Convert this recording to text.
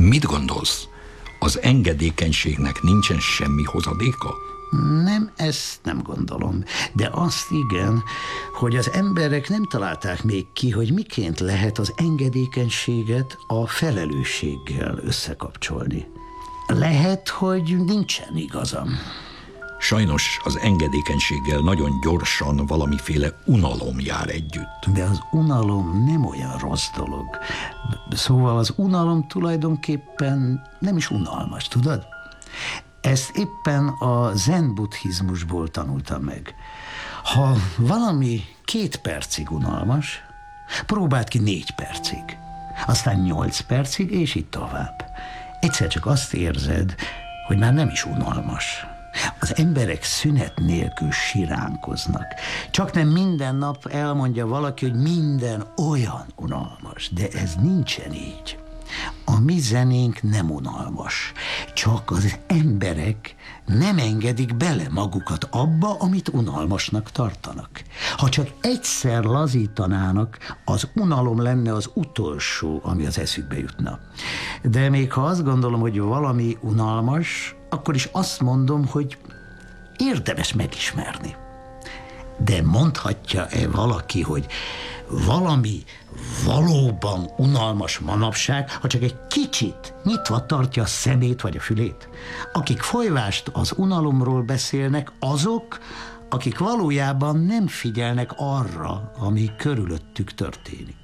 Mit gondolsz? Az engedékenységnek nincsen semmi hozadéka? Nem, ezt nem gondolom. De azt igen, hogy az emberek nem találták még ki, hogy miként lehet az engedékenységet a felelősséggel összekapcsolni. Lehet, hogy nincsen igazam. Sajnos az engedékenységgel nagyon gyorsan valamiféle unalom jár együtt. De az unalom nem olyan rossz dolog. Szóval az unalom tulajdonképpen nem is unalmas, tudod? Ezt éppen a zen buddhizmusból tanultam meg. Ha valami 2 percig unalmas, próbáld ki 4 percig, aztán 8 percig, és így tovább. Egyszer csak azt érzed, hogy már nem is unalmas. Az emberek szünet nélkül siránkoznak. Csak nem minden nap elmondja valaki, hogy minden olyan unalmas, de ez nincsen így. A mi zenénk nem unalmas, csak az emberek nem engedik bele magukat abba, amit unalmasnak tartanak. Ha csak egyszer lazítanának, az unalom lenne az utolsó, ami az eszükbe jutna. De még ha azt gondolom, hogy valami unalmas, akkor is azt mondom, hogy érdemes megismerni. De mondhatja-e valaki, hogy valami valóban unalmas manapság, ha csak egy kicsit nyitva tartja a szemét vagy a fülét? Akik folyvást az unalomról beszélnek, azok, akik valójában nem figyelnek arra, ami körülöttük történik.